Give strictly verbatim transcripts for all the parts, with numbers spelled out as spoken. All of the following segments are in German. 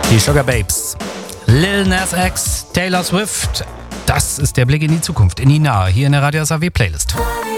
Die Sugar Babes, Lil Nas X, Taylor Swift. Das ist der Blick in die Zukunft, in die Nahe, hier in der Radio S A W Playlist.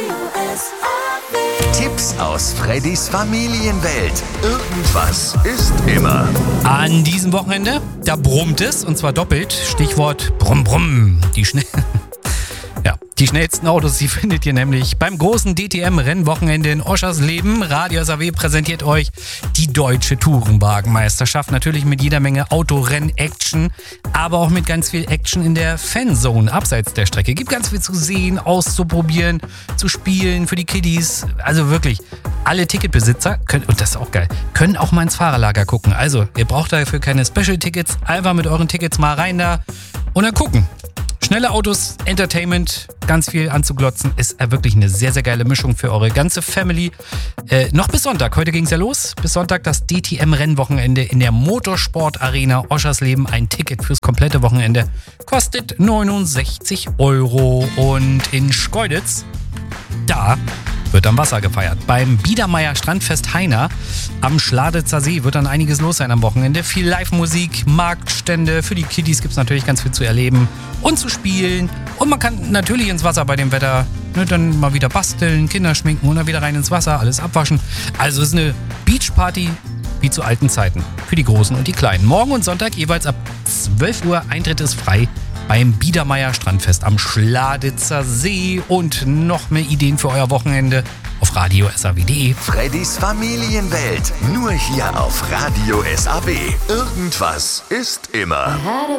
Tipps aus Freddys Familienwelt. Irgendwas ist immer. An diesem Wochenende, da brummt es, und zwar doppelt. Stichwort Brumm Brumm. Die schnell... Ja, die schnellsten Autos, die findet ihr nämlich beim großen D T M-Rennwochenende in Oschersleben. Radio S A W präsentiert euch die Deutsche Tourenwagenmeisterschaft. Natürlich mit jeder Menge Autorenn-Action, aber auch mit ganz viel Action in der Fanzone abseits der Strecke. Gibt ganz viel zu sehen, auszuprobieren, zu spielen für die Kiddies. Also wirklich, alle Ticketbesitzer können, und das ist auch geil, können auch mal ins Fahrerlager gucken. Also, ihr braucht dafür keine Special-Tickets. Einfach mit euren Tickets mal rein da und dann gucken. Schnelle Autos, Entertainment, ganz viel anzuglotzen, ist wirklich eine sehr, sehr geile Mischung für eure ganze Family. Äh, noch bis Sonntag, heute ging es ja los, bis Sonntag das D T M-Rennwochenende in der Motorsport Arena Oschersleben. Ein Ticket fürs komplette Wochenende kostet neunundsechzig Euro. Und in Schkeuditz, da wird am Wasser gefeiert. Beim Biedermeier Strandfest Heiner am Schladitzer See wird dann einiges los sein am Wochenende. Viel Live-Musik, Marktstände. Für die Kiddies gibt es natürlich ganz viel zu erleben und zu spielen. Und man kann natürlich ins Wasser bei dem Wetter, ne, dann mal wieder basteln, Kinder schminken und dann wieder rein ins Wasser, alles abwaschen. Also es ist eine Beachparty wie zu alten Zeiten. Für die Großen und die Kleinen. Morgen und Sonntag jeweils ab zwölf Uhr. Eintritt ist frei beim Biedermeier Strandfest am Schladitzer See. Und noch mehr Ideen für euer Wochenende auf radio S A W punkt de. Freddys Familienwelt. Nur hier auf Radio S A W. Irgendwas ist immer.